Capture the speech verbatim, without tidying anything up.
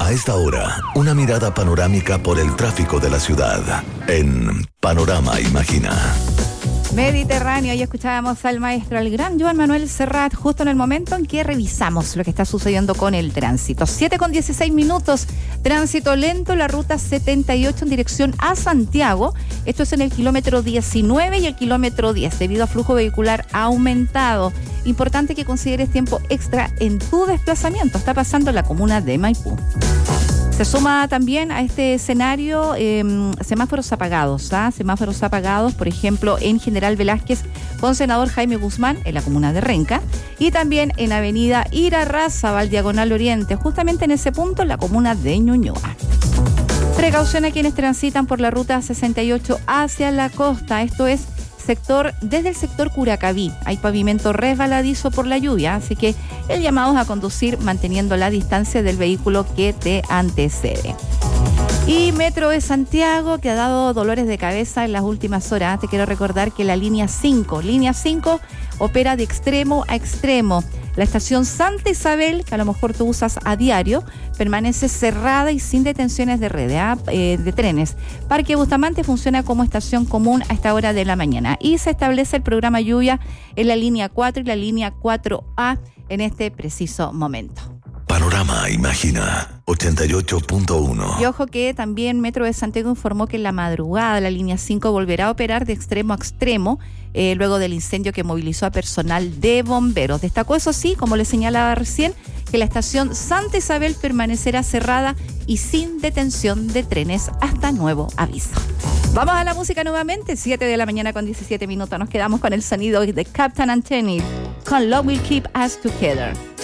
A esta hora, una mirada panorámica por el tráfico de la ciudad en Panorama Imagina. Mediterráneo, y escuchábamos al maestro, al gran Joan Manuel Serrat, justo en el momento en que revisamos lo que está sucediendo con el tránsito. siete con dieciséis minutos, tránsito lento, la ruta setenta y ocho en dirección a Santiago. Esto es en el kilómetro diecinueve y el kilómetro diez, debido a flujo vehicular aumentado. Importante que consideres tiempo extra en tu desplazamiento. Está pasando en la comuna de Maipú. Se suma también a este escenario eh, semáforos apagados, ¿ah? Semáforos apagados, por ejemplo, en General Velázquez con Senador Jaime Guzmán, en la comuna de Renca, y también en Avenida Irarrázaval, Diagonal Oriente, justamente en ese punto, en la comuna de Ñuñoa. Precaución a quienes transitan por la ruta sesenta y ocho hacia la costa, esto es sector, desde el sector Curacaví. Hay pavimento resbaladizo por la lluvia, así que el llamado es a conducir manteniendo la distancia del vehículo que te antecede. Y Metro de Santiago, que ha dado dolores de cabeza en las últimas horas. Te quiero recordar que la línea cinco, línea cinco opera de extremo a extremo. La estación Santa Isabel, que a lo mejor tú usas a diario, permanece cerrada y sin detenciones de red eh, de trenes. Parque Bustamante funciona como estación común a esta hora de la mañana. Y se establece el programa lluvia en la línea cuatro y la línea cuatro A en este preciso momento. Panorama Imagina ochenta y ocho punto uno. Y ojo que también Metro de Santiago informó que en la madrugada la línea cinco volverá a operar de extremo a extremo eh, luego del incendio que movilizó a personal de bomberos. Destacó, eso sí, como les señalaba recién, que la estación Santa Isabel permanecerá cerrada y sin detención de trenes hasta nuevo aviso. Vamos a la música nuevamente, siete de la mañana con diecisiete minutos. Nos quedamos con el sonido de Captain Anthony con Love Will Keep Us Together.